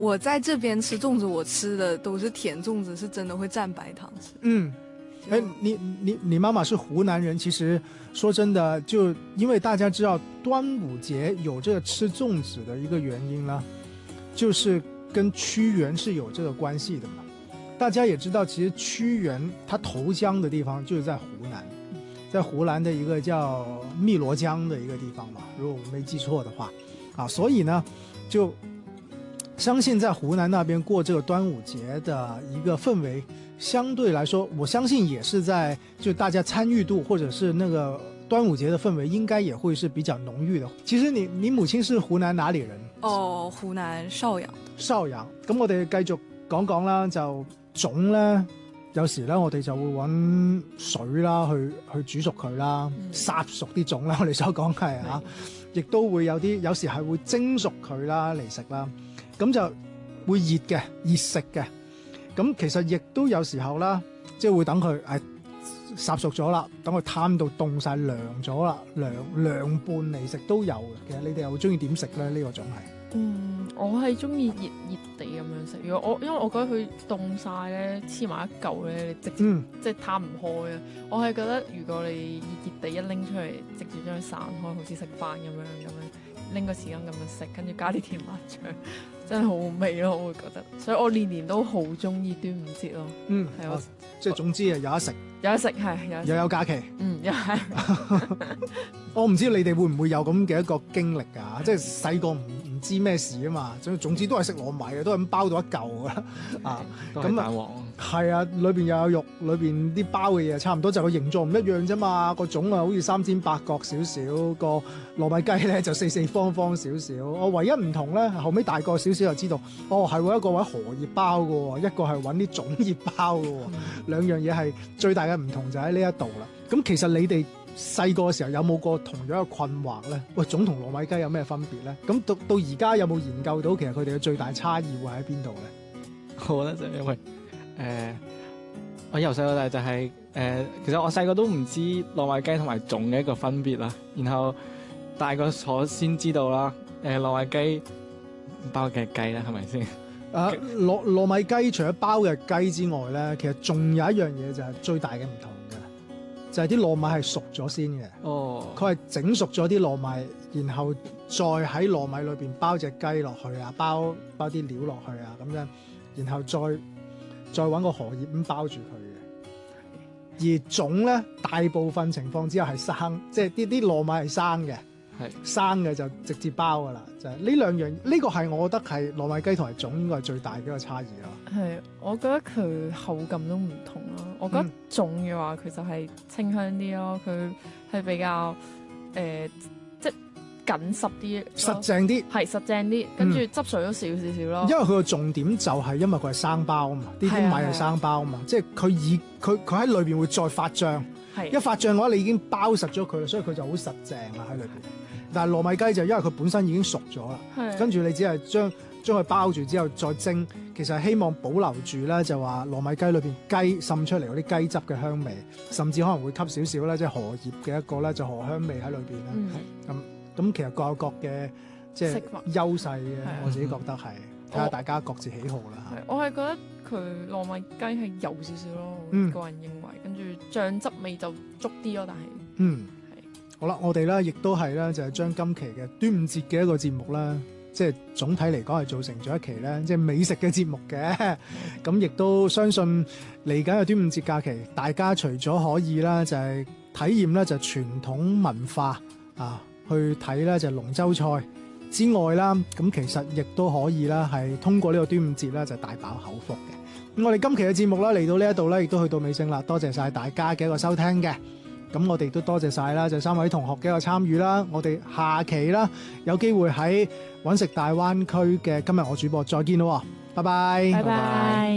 我在这边吃粽子，我吃的都是甜粽子，是真的会蘸白糖吃。 你妈妈是湖南人，其实说真的，就因为大家知道端午节有这个吃粽子的一个原因呢，就是跟屈原是有这个关系的嘛。大家也知道，其实屈原他投江的地方就是在湖南，在湖南的一个叫汨罗江的一个地方嘛，如果我没记错的话，所以呢，就相信在湖南那边过这个端午节的一个氛围，相对来说，我相信也是在就大家参与度或者是那个端午节的氛围，应该也会是比较浓郁的。其實你母親是湖南哪里人？ 湖南邵陽。 邵陽。咁我哋繼續講講啦，就粽咧，有時咧我哋就會揾水啦去煮熟佢啦，烚熟啲粽啦，我哋所講係嚇，亦都會有時係會蒸熟佢啦嚟食啦。咁就會熱食嘅，咁其實亦都有時候啦，即係會等佢烚熟咗啦，等佢攤到凍晒涼咗啦，涼拌嚟食都有嘅。其實你哋又中意點食咧？呢個粽係？ 我係中意熱地咁樣食。因為我覺得佢凍晒咧，黐埋一嚿咧，你直接即係攤唔開啊！我係覺得如果你熱地一拎出嚟，直接將佢散開，好似食飯咁樣拎個匙羹咁樣食，跟住加啲甜辣醬，真係好好味咯！我會覺得，所以我年年都好中意端午節咯。係我即係總之有得食，係又有假期， 又係。 我唔知你哋會唔會有咁嘅一個經歷㗎？即係細個唔知咩事啊嘛，總之都係食糯米嘅，都係咁包到一嚿啦咁蛋黃係啊，裏邊又有肉，裏邊啲包嘅嘢差唔多，就個形狀唔一樣啫嘛。個粽啊好似三尖八角少少，個糯米雞咧就四四方方少少。我唯一唔同咧，後尾大個少少就知道，係喎，一個揾荷葉包嘅喎，一個係揾啲粽葉包嘅喎，兩樣嘢係最大嘅唔同就喺呢一度啦。咁其實你哋細個嘅時候有冇過同樣嘅困惑咧？喂，粽同糯米雞有咩分別咧？咁到而家有冇研究到其實佢哋嘅最大差異會喺邊度咧？ 我覺得就因為我由細到大就係其實我細個都唔知糯米雞同埋粽嘅一個分別啦，然後大個咗先知道啦。糯米雞包嘅雞啦，係咪先？ 糯米雞除咗包嘅雞之外咧，其實仲有一樣嘢就係最大嘅唔同嘅，就係啲糯米係熟咗先嘅。佢係整熟咗啲糯米，然後再喺糯米裏邊包隻雞落去啊，包啲料落去啊，咁樣，然後再揾個荷葉咁包住佢嘅。而粽咧，大部分情況之下係生，即係啲糯米係生嘅。生嘅就直接包噶啦，就係呢兩樣，呢個係我覺得係糯米雞同埋粽應該係最大嘅一個差異咯。 係，我覺得佢口感都唔同咯。我覺得粽嘅話，佢就係清香啲咯，佢係比較即係緊實啲， 實淨啲， 係實淨啲，跟住汁水都少少少咯。 因為佢個重點就係因為佢係生包啊嘛，啲米係生包啊嘛，即係佢喺裏邊會再發脹，一發脹嘅話，你已經包實咗佢啦，所以佢就好實淨啦喺裏邊。但係糯米雞就因為佢本身已經熟咗啦，跟住你只係將佢包住之後再蒸，其實係希望保留住咧，就話糯米雞裏邊雞滲出嚟嗰啲雞汁嘅香味，甚至可能會吸少少咧，即係荷葉嘅一個咧就荷香味喺裏邊啦。咁其實各有各嘅即係優勢嘅，我自己覺得係睇下大家各自喜好啦。 我係覺得佢糯米雞係油少少咯，個人認為，跟住醬汁味就足啲咯，但係好啦，我哋咧亦都係咧，就係將今期嘅端午節嘅一個節目啦，即係總體嚟講係做成咗一期咧，即係美食嘅節目嘅。咁亦都相信嚟緊嘅端午節假期，大家除咗可以啦，就係體驗咧就傳統文化啊，去睇咧就龍舟賽之外啦，咁其實亦都可以啦，係通過呢個端午節咧就大飽口福嘅。咁我哋今期嘅節目啦嚟到呢一度咧，亦都去到尾聲啦，多謝晒大家嘅一個收聽嘅。咁我哋都多謝晒啦，就3位同學嘅一個參與啦。我哋下期啦，有機會喺揾食大灣區嘅今日我主播再見咯，拜拜。 拜拜。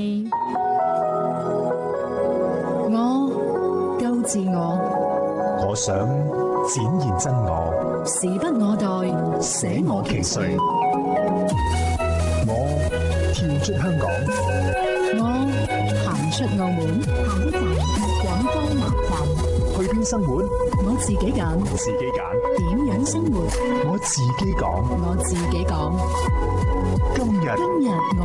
我夠自我， 我想展現真我， 時不我待， 捨我其誰。我跳出香港， 我行出澳門，下一站廣東南站。 去邊生活？ 我自己揀。 自己揀。 點樣生活？ 我自己講。 我自己講。 今日我